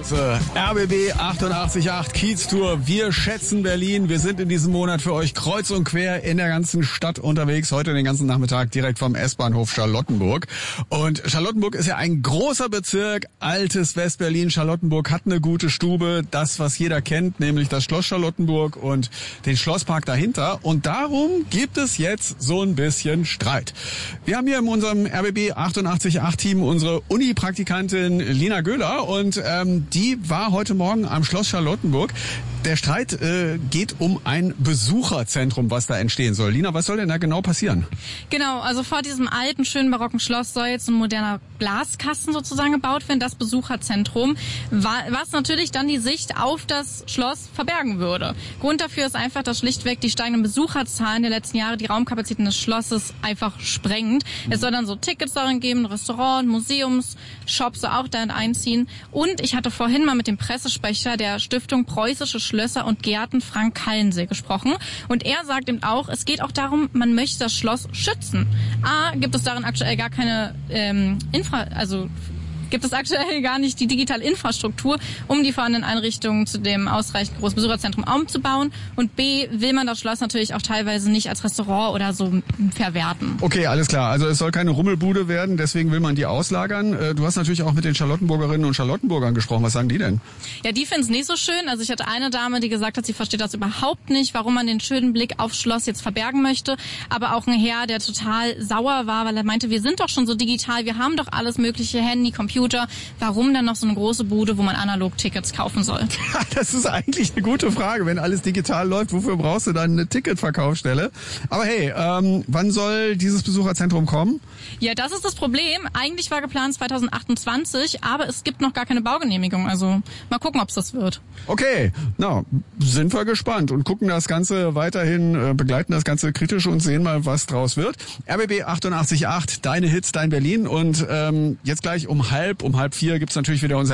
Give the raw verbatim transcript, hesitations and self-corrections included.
Unsere R B B achtundachtzig Komma acht Kiez-Tour. Wir schätzen Berlin. Wir sind in diesem Monat für euch kreuz und quer in der ganzen Stadt unterwegs. Heute den ganzen Nachmittag direkt vom S-Bahnhof Charlottenburg. Und Charlottenburg ist ja ein großer Bezirk. Altes West-Berlin. Charlottenburg hat eine gute Stube. Das, was jeder kennt, nämlich das Schloss Charlottenburg und den Schlosspark dahinter. Und darum gibt es jetzt so ein bisschen Streit. Wir haben hier in unserem R B B achtundachtzig Komma acht Team unsere Uni-Praktikantin Lina Göhler und ähm, die war heute Morgen am Schloss Charlottenburg. Der Streit äh, geht um ein Besucherzentrum, was da entstehen soll. Lina, was soll denn da genau passieren? Genau, also vor diesem alten, schönen barocken Schloss soll jetzt ein moderner Glaskasten sozusagen gebaut werden, das Besucherzentrum, was natürlich dann die Sicht auf das Schloss verbergen würde. Grund dafür ist einfach, dass schlichtweg die steigenden Besucherzahlen der letzten Jahre die Raumkapazitäten des Schlosses einfach sprengt. Es soll dann so Tickets darin geben, Restaurant, Museums, Shops soll auch darin einziehen. Und ich hatte vorhin mal mit dem Pressesprecher der Stiftung Preußische Schlösser und Gärten, Frank Kallensee, gesprochen. Und er sagt eben auch, es geht auch darum, man möchte das Schloss schützen. A, gibt es darin aktuell gar keine ähm, Infra, also gibt es aktuell gar nicht die digitale Infrastruktur, um die vorhandenen Einrichtungen zu dem ausreichend großen Besucherzentrum umzubauen. Und B, will man das Schloss natürlich auch teilweise nicht als Restaurant oder so verwerten. Okay, alles klar. Also es soll keine Rummelbude werden, deswegen will man die auslagern. Du hast natürlich auch mit den Charlottenburgerinnen und Charlottenburgern gesprochen. Was sagen die denn? Ja, die finden es nicht so schön. Also ich hatte eine Dame, die gesagt hat, sie versteht das überhaupt nicht, warum man den schönen Blick aufs Schloss jetzt verbergen möchte. Aber auch ein Herr, der total sauer war, weil er meinte, wir sind doch schon so digital, wir haben doch alles mögliche, Handy, Computer. Warum dann noch so eine große Bude, wo man analog Tickets kaufen soll? Ja, das ist eigentlich eine gute Frage. Wenn alles digital läuft, wofür brauchst du dann eine Ticketverkaufsstelle? Aber hey, ähm, wann soll dieses Besucherzentrum kommen? Ja, das ist das Problem. Eigentlich war geplant zwanzig achtundzwanzig, aber es gibt noch gar keine Baugenehmigung. Also mal gucken, ob es das wird. Okay, na, sind wir gespannt und gucken das Ganze weiterhin, äh, begleiten das Ganze kritisch und sehen mal, was draus wird. R B B achtundachtzig Komma acht, deine Hits, dein Berlin. Und ähm, jetzt gleich um halb, um halb vier gibt's natürlich wieder unser